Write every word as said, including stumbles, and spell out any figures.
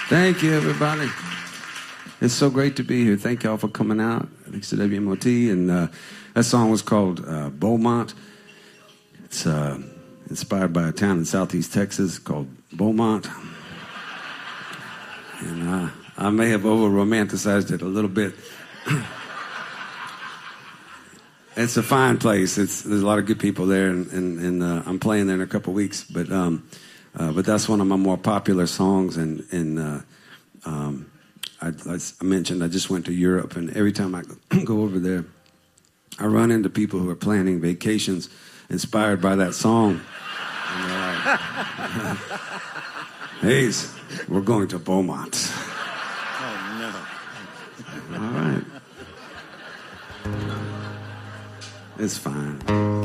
Thank you, everybody. It's so great to be here. Thank y'all for coming out. Thanks to W M O T. And uh, that song was called uh, Beaumont. It's uh, inspired by a town in southeast Texas called Beaumont. And uh, I may have over-romanticized it a little bit. It's a fine place. It's, there's a lot of good people there, and, and, and uh, I'm playing there in a couple weeks. But um, uh, but that's one of my more popular songs. And, and uh, um, I, as I mentioned, I just went to Europe, and every time I go over there, I run into people who are planning vacations inspired by that song. And they're like, Hayes, we're going to Beaumont. Oh, no. All right. It's fine.